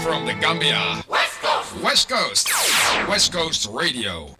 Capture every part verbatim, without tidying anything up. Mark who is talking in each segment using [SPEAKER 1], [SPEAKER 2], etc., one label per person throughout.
[SPEAKER 1] From the Gambia. West Coast. West Coast. West Coast Radio.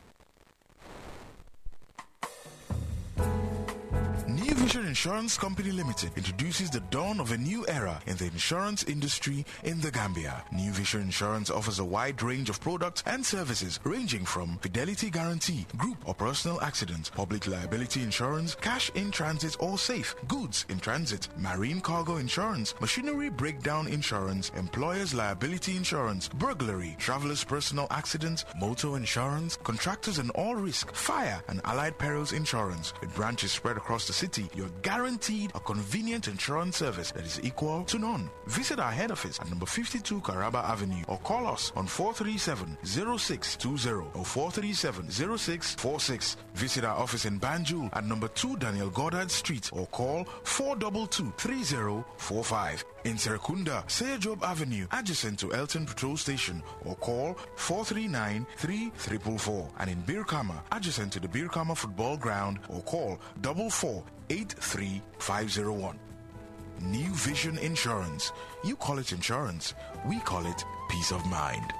[SPEAKER 2] New Vision Insurance Company Limited introduces the dawn of a new era in the insurance industry in the Gambia. New Vision Insurance offers a wide range of products and services ranging from fidelity guarantee, group or personal accident, public liability insurance, cash in transit or safe, goods in transit, marine cargo insurance, machinery breakdown insurance, employer's liability insurance, burglary, traveler's personal accident, motor insurance, contractors and all risk, fire and allied perils insurance. With branches spread across the city, you're guaranteed a convenient insurance service that is equal to none. Visit our head office at number fifty-two Caraba Avenue or call us on four three seven, zero six two zero or four three seven, zero six four six. Visit our office in Banjul at number two Daniel Goddard Street or call four two two, three zero four five. In Serekunda, Seyajob Avenue, adjacent to Elton Patrol Station, or call four three nine, three four four four. And in Birkama, adjacent to the Birkama Football Ground, or call four four, eight three five zero one. New Vision Insurance. You call it insurance, we call it peace of mind.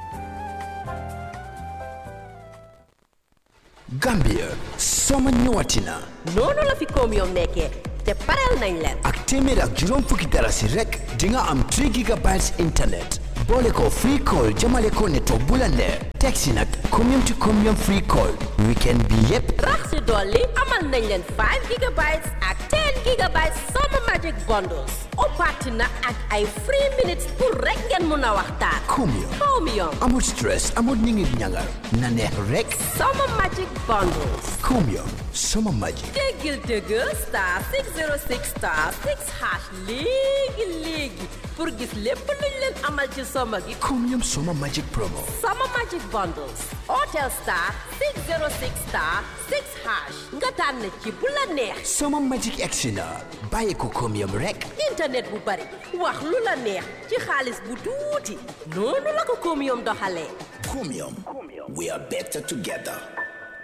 [SPEAKER 3] Gambia, soma ñëwatina.
[SPEAKER 4] noonu la fi Chromium nekkee te pareel nañ leen.
[SPEAKER 3] ak téeméer ak juróom fukki darasi rek di nga am three gigabytes internet. boole ko free call jamale ko network bu la neex. teg si nag Chromium to Chromium free call. weekend bi yépp.
[SPEAKER 4] rax si dolli amal nañ leen five gigabytes ak ten gigabytes Summer Magic bundles. opati na ak ay free minutes pour rek ngeen mun a waxtaan.
[SPEAKER 3] Chromium.
[SPEAKER 4] Chromium.
[SPEAKER 3] amul stress amul ñingit ñangal. na neex rek.
[SPEAKER 4] Summer Magic bundles.
[SPEAKER 3] Chromium. Summer Magic.
[SPEAKER 4] déggil dëgg star six zero six star six hash léegi léegi pour gis lépp luñ leen amal ci summer gi.
[SPEAKER 3] Chromium Summer Magic promo.
[SPEAKER 4] Summer Magic bundles. Hotel star six zero six star six hash nga tànn ci bu la neex.
[SPEAKER 3] Summer Magic exina bàyyi ko Chromium rek.
[SPEAKER 4] internet bu bari wax lu la neex ci xaalis bu tuuti noonu la ko Chromium doxalee.
[SPEAKER 3] Chromium, we are better together.